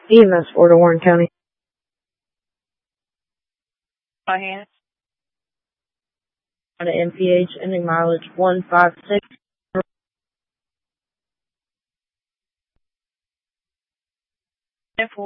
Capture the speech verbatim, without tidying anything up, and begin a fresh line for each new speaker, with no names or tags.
E M S Florida, Warren County.
Finance.
On an M P H ending mileage one five six.
Info.